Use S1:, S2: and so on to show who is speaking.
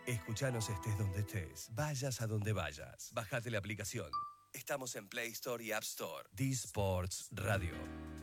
S1: Escuchanos estés donde estés, vayas a donde vayas. Bájate la aplicación. Estamos en Play Store y App Store. D-Sports Radio.